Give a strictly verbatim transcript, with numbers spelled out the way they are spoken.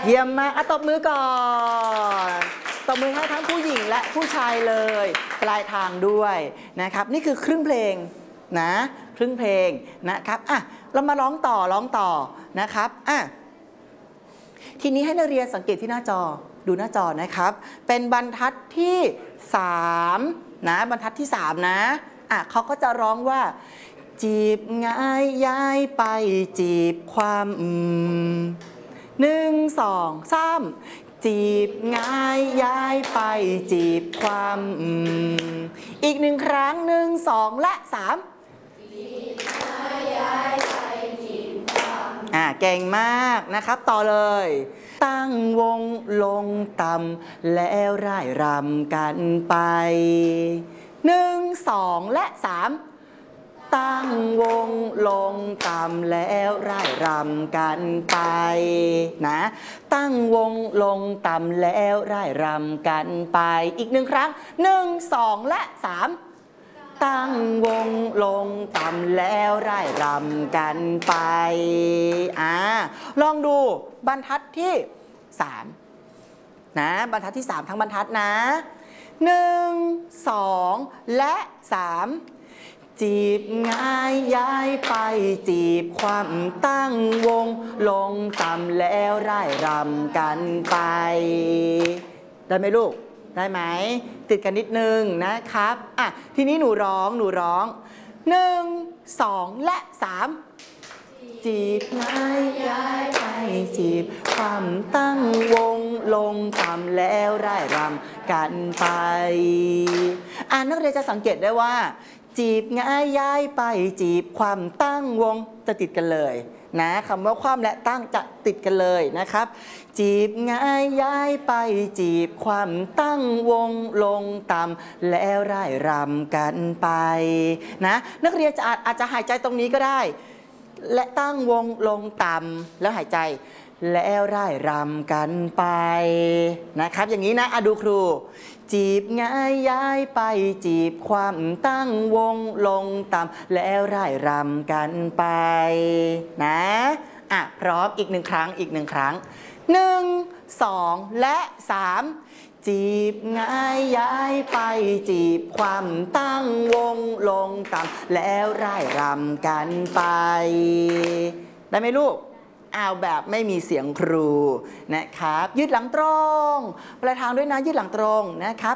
เยี่ยมมากอ่ะตบมือก่อนตบมือให้ทั้งผู้หญิงและผู้ชายเลยปลายทางด้วยนะครับนี่คือครึ่งเพลงนะครึ่งเพลงนะครับอ่ะเรามาร้องต่อร้องต่อนะครับอ่ะทีนี้ให้นักเรียนสังเกตที่หน้าจอดูหน้าจอนะครับเป็นบรรทัดที่สามนะบรรทัดที่สามนะอ่ะเขาก็จะร้องว่าจีบง่ายย้ายไปจีบความอืมหนึ่งสองสามจีบง่ายย้ายไปจีบความอืมอีกหนึ่งครั้งหนึ่งสองและสามจีบง่ายย้ายไปจีบความอ่าเก่งมากนะครับต่อเลยตั้งวงลงต่ำแล้วร่ายรำกันไปหนึ่งสองและสามตั้งวงลงต่ำแล้วร่ายรำกันไปนะตั้งวงลงต่ำแล้วร่ายรำกันไปอีกหนึ่งครั้งหนึ่งสองและสามตั้งวงลงต่ำแล้วร่ายรำกันไปอ่าลองดูบรรทัดที่สามนะบรรทัดที่สามทั้งบรรทัดนะหนึ่งสองและสามจีบง่ายย้ายไปจีบความตั้งวงลงต่ำแล้วร่ายรำกันไปได้ไหมลูกได้ไหมติดกันนิดนึงนะครับอ่ะทีนี้หนูร้องหนูร้องหนึ่งสองและสามจีบง่ายย้ายไปจีบความตั้งวงลงต่ำแล้วร่ายรำกันไปอ่านักเรียนจะสังเกตได้ว่าจีบง่ายย้ายไปจีบความตั้งวงจะติดกันเลยนะคำว่าความและตั้งจะติดกันเลยนะครับจีบง่ายย้ายไปจีบความตั้งวงลงต่ำแล้วร่ายรำกันไปนะนักเรียนจะอาจอาจจะหายใจตรงนี้ก็ได้และตั้งวงลงต่ำแล้วหายใจแล้วร่ายรำกันไปนะครับอย่างนี้นะอะดูครูจีบง่ายย้ายไปจีบความตั้งวงลงต่ำแล้วร่ายรำกันไปนะอ่ะพร้อมอีกหนึ่งครั้งอีกหนึ่งครั้งหนึ่งสองและสามจีบง่ายย้ายไปจีบความตั้งวงลงต่ำแล้วร่ายรำกันไปได้ไหมลูกเอาแบบไม่มีเสียงครูนะครับยืดหลังตรงปลายทางด้วยนะยืดหลังตรงนะครับ